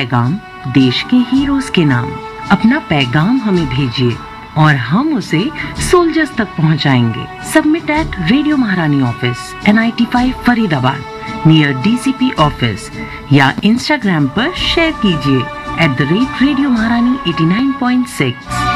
पैगाम देश के हीरोज के नाम। अपना पैगाम हमें भेजिए और हम उसे सोल्जर्स तक पहुंचाएंगे। सबमिट एट रेडियो महारानी office, NIT 5 Faridabad, near DCP office, या इंस्टाग्राम पर शेयर कीजिए @Radio Maharani 89.6।